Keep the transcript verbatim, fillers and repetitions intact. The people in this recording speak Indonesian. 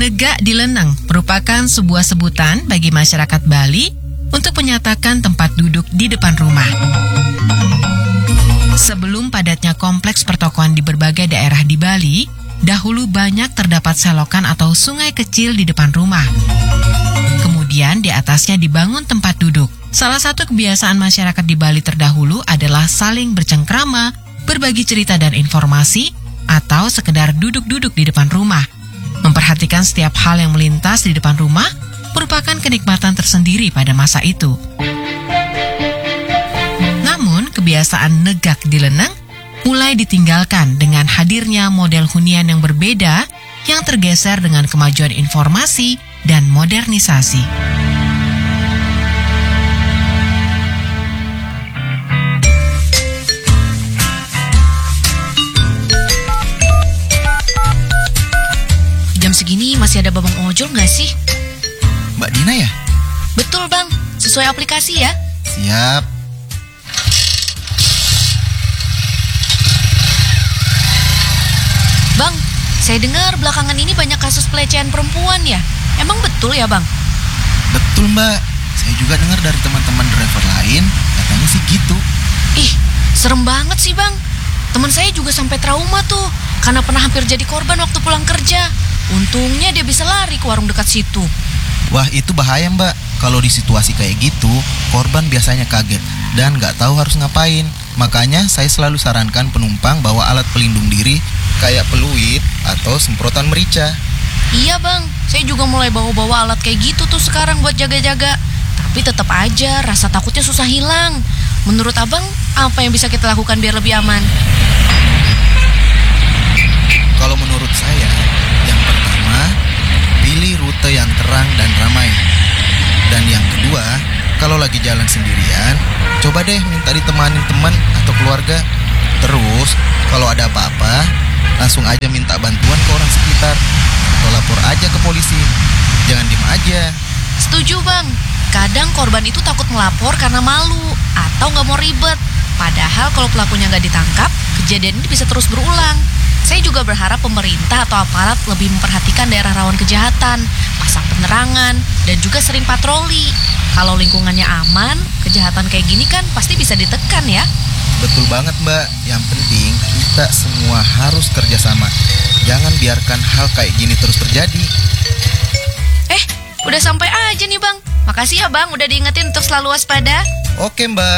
Negak Dileneng merupakan sebuah sebutan bagi masyarakat Bali untuk menyatakan tempat duduk di depan rumah. Sebelum padatnya kompleks pertokoan di berbagai daerah di Bali, dahulu banyak terdapat selokan atau sungai kecil di depan rumah. Kemudian di atasnya dibangun tempat duduk. Salah satu kebiasaan masyarakat di Bali terdahulu adalah saling bercengkrama, berbagi cerita dan informasi, atau sekedar duduk-duduk di depan rumah. Memperhatikan setiap hal yang melintas di depan rumah merupakan kenikmatan tersendiri pada masa itu. Namun, kebiasaan negak dileneng mulai ditinggalkan dengan hadirnya model hunian yang berbeda yang tergeser dengan kemajuan informasi dan modernisasi. Jam segini masih ada babang ojol nggak sih? Mbak Dina ya? Betul bang, sesuai aplikasi ya. Siap. Bang, saya dengar belakangan ini banyak kasus pelecehan perempuan ya. Emang betul ya bang? Betul Mbak. Saya juga dengar dari teman-teman driver lain, katanya sih gitu. Ih, serem banget sih bang. Teman saya juga sampai trauma tuh, karena pernah hampir jadi korban waktu pulang kerja. Untungnya dia bisa lari ke warung dekat situ. Wah, itu bahaya Mbak. Kalau di situasi kayak gitu, korban biasanya kaget dan nggak tahu harus ngapain. Makanya saya selalu sarankan penumpang bawa alat pelindung diri kayak peluit atau semprotan merica. Iya bang, saya juga mulai bawa-bawa alat kayak gitu tuh sekarang buat jaga-jaga. Tapi tetap aja rasa takutnya susah hilang. Menurut abang, apa yang bisa kita lakukan biar lebih aman? Kalau menurut saya, yang pertama, pilih rute yang terang dan ramai. Dan yang kedua, kalau lagi jalan sendirian, coba deh minta ditemanin teman atau keluarga. Terus, kalau ada apa-apa, langsung aja minta bantuan ke orang sekitar atau lapor aja ke polisi. Jangan diem aja. Setuju bang, kadang korban itu takut melapor karena malu atau nggak mau ribet. Padahal kalau pelakunya nggak ditangkap, kejadian ini bisa terus berulang. Saya juga berharap pemerintah atau aparat lebih memperhatikan daerah rawan kejahatan, pasang penerangan, dan juga sering patroli. Kalau lingkungannya aman, kejahatan kayak gini kan pasti bisa ditekan ya. Betul banget Mbak, yang penting kita semua harus kerjasama. Jangan biarkan hal kayak gini terus terjadi. Eh, udah sampai aja nih bang. Makasih ya bang, udah diingetin untuk selalu waspada. Oke Mbak.